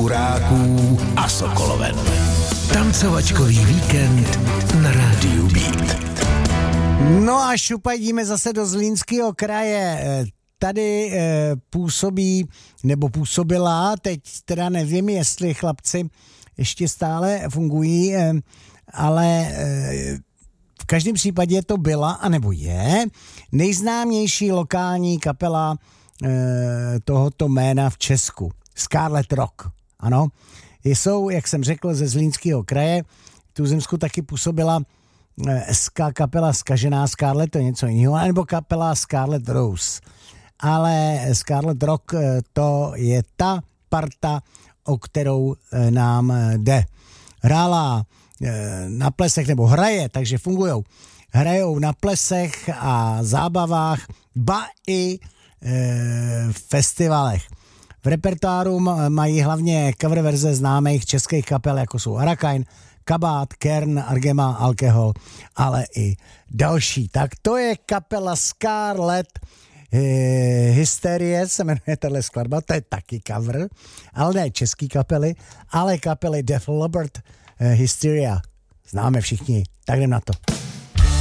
Dvořáků a Sokoloven. Tancovačkový víkend na rádiu Beat. No a šupajdíme zase do Zlínského kraje. Tady působí, nebo působila, teď teda nevím, jestli chlapci ještě stále fungují, ale v každém případě to byla, anebo je, nejznámější lokální kapela tohoto jména v Česku. Scarlet Rock, ano. Jsou, jak jsem řekl, ze Zlínského kraje. V Tuzemsku taky působila kapela Zkažená Scarlet, to je něco jiného, nebo kapela Scarlet Rose. Ale Scarlet Rock, to je ta parta, o kterou nám jde. Hrála na plesech, nebo hraje, takže fungujou. Hrajou na plesech a zábavách, ba i festivalech. V repertoáru mají hlavně cover verze známých českých kapel, jako jsou Arakain, Kabát, Kern, Argema, Alkohol, ale i další. Tak to je kapela Scarlet Hysterie, se jmenuje tato skladba, to je taky cover, ale ne český kapely, ale kapely Def Leppard, Hysteria. Známe všichni, tak jdem na to.